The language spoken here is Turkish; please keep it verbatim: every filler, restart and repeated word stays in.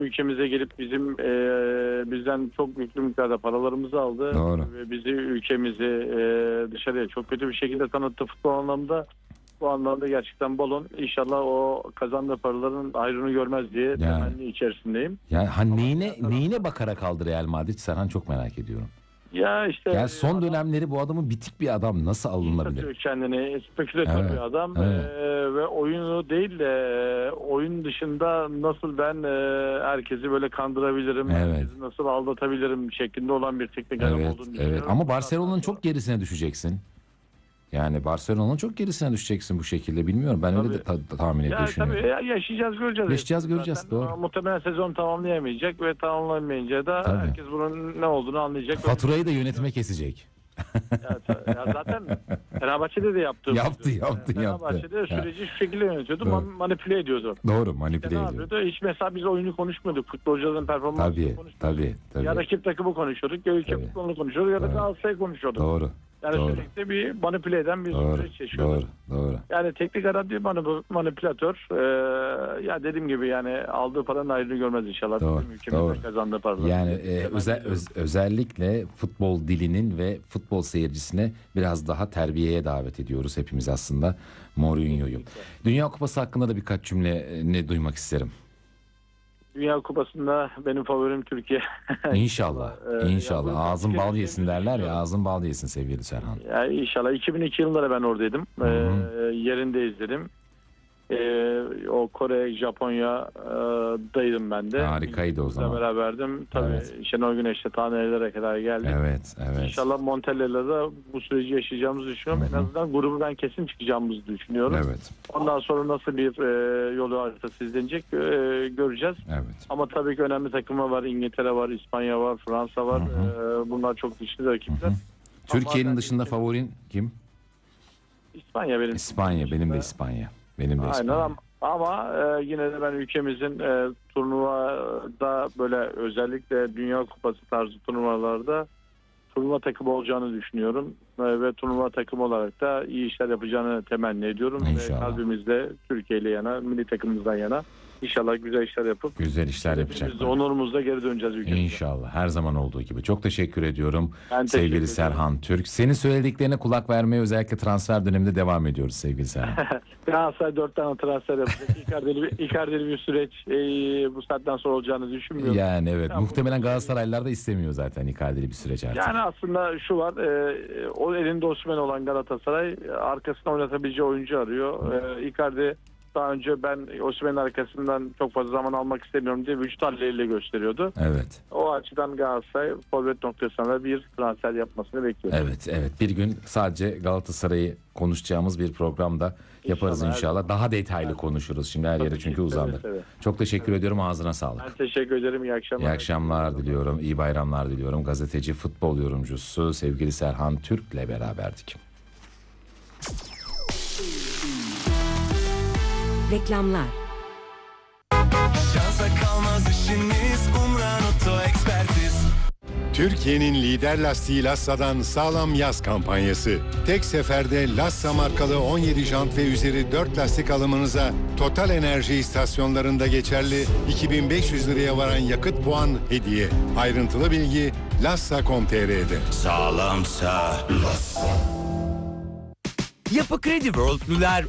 ülkemize gelip bizim e, bizden çok yüklü miktarda paralarımızı aldı. Doğru. Ve bizi, ülkemizi e, dışarıya çok kötü bir şekilde tanıttı futbol anlamda. Bu anlamda gerçekten balon. İnşallah o kazandığı paraların hayrını görmez diye Yani. temenni içerisindeyim. Yani hani neyine, neyine bakarak aldı Real Madrid Serhan, çok merak ediyorum. Ya işte Yani son dönemleri bu adamın bitik bir adam nasıl alınabilir? satıyor kendini, spekülatör Evet, bir adam evet. Ee, ve oyunu değil de oyun dışında nasıl ben e, herkesi böyle kandırabilirim, Evet. herkesi nasıl aldatabilirim şeklinde olan bir teknik adam Evet, olduğunu evet. düşünüyorum. Ama Barcelona'nın çok gerisine düşeceksin. Yani Barcelona'nın çok gerisine düşeceksin bu şekilde, bilmiyorum. Ben öyle de ta- tahmin Ya düşünüyorum. tabii ya- yaşayacağız, göreceğiz. Yaşayacağız, Zaten. göreceğiz, doğru. Ama muhtemelen sezon tamamlayamayacak ve tamamlayamayınca da Tabii. herkes bunun ne olduğunu anlayacak. Faturayı da yönetime kesecek. Ya, ya zaten Fenerbahçe'de de yaptı. Yaptı, yaptı, Fenerbahçe'de yaptı. süreci şu şekilde yönetiyordu, Doğru. man- manipüle ediyordu. Doğru, manipüle İşte ne ediyor. yapıyordu? Hiç mesela biz oyunu konuşmuyorduk. Futbolcuların performansını Tabii, konuşmuyorduk. tabii, tabii. Ya rakip takımı konuşuyorduk, ya ülke Tabii. futbolunu konuşuyorduk, ya da Doğru. Galatasaray'ı konuşuyorduk. Doğru, Yani doğru. sürekli bir manipüle eden bir Doğru, süreç yaşıyorduk. doğru, doğru. Yani teknik adam değil, manip- manipülatör. Ee, ya dediğim gibi yani aldığı paranın ayrını görmez inşallah. Doğru, Bizim ülkemizde doğru. kazandığı paralar. Yani Hemen e, özel, gidiyorum. öz- özellikle futbol dilinin ve futbol seyircisine biraz daha terbiyeye davet ediyoruz hepimiz aslında Mourinho'yu. Dünya Kupası hakkında da birkaç cümle e, ne duymak isterim. Dünya Kupası'nda benim favorim Türkiye. İnşallah, Ee, inşallah. ya bu- Ağzın bal yesin derler ya, düşünüyorum. ağzın bal yesin sevgili Serhan. Ya inşallah. iki bin iki yılında da ben oradaydım. Hı hı. Ee, yerinde izledim. Ee, o Kore, Japonya'daydım ben de. Harikaydı o Bizle zaman. beraberdim. Tabii Evet. Şenol Güneş'te tanelere kadar geldik. Evet, evet. İnşallah Montella'da da bu süreci yaşayacağımızı düşünüyorum. Hı hı. En azından grubu ben kesin çıkacağımızı düşünüyorum. Evet, Ondan sonra nasıl bir e, yolu haritası izlenecek e, göreceğiz. evet. Ama tabii ki önemli takımlar var. İngiltere var, İspanya var, Fransa var. Hı E, bunlar çok güçlü rakipler. Hı hı. Türkiye'nin Ama- dışında favorin kim? İspanya benim. İspanya, benim de İspanya. Benim de Aynen İspanya. ama, ama e, yine de ben ülkemizin e, turnuvada böyle özellikle Dünya Kupası tarzı turnuvalarda turnuva takımı olacağını düşünüyorum. E, ve turnuva takımı olarak da iyi işler yapacağını temenni ediyorum. İnşallah. Ve kalbimizde Türkiye ile yana, milli takımımızdan yana İnşallah güzel işler yapıp Güzel işler biz yapacaklar. onurumuzla geri döneceğiz ülkemize. İnşallah, her zaman olduğu gibi. Çok teşekkür ediyorum Ben teşekkür sevgili ederim. Serhan Türk. Senin söylediklerine kulak vermeye özellikle transfer döneminde devam ediyoruz sevgili Serhan. Galatasaray dört tane transfer yapacak. İkardeli bir, İkardeli bir süreç e, bu saatten sonra olacağını düşünmüyorum. Yani evet, Ya bu- muhtemelen Galatasaraylar da istemiyor zaten Icardi'li bir süreç artık. Yani aslında şu var, e, o elinde Osimhen olan Galatasaray e, arkasına oynatabileceği oyuncu arıyor. E, Icardi daha önce ben Osimhen'in arkasından çok fazla zaman almak istemiyorum diye vücut halleriyle gösteriyordu. Evet. O açıdan Galatasaray forvet noktasında bir transfer yapmasını bekliyor. Evet, evet. Bir gün sadece Galatasaray'ı konuşacağımız bir programda yaparız İnşallah, inşallah. her Daha detaylı konuşuruz. Şimdi her yere Tabii ki, çünkü seve uzandık. seve. Çok teşekkür ediyorum. Ağzına sağlık. Ben teşekkür ederim. İyi akşamlar. İyi akşamlar diliyorum. İyi bayramlar diliyorum. Gazeteci, futbol yorumcusu sevgili Serhan Türk'le beraberdik. Reklamlar. Şansa kalmaz işiniz Umran Oto Ekspertiz. Türkiye'nin lider lastiği Lassa'dan sağlam yaz kampanyası. Tek seferde Lassa markalı on yedi jant ve üzeri dört lastik alımınıza Total Enerji istasyonlarında geçerli iki bin beş yüz liraya varan yakıt puan hediye. Ayrıntılı bilgi lassa nokta com nokta tr'de. Sağlamsa Lassa. Yapı Kredi World'lüler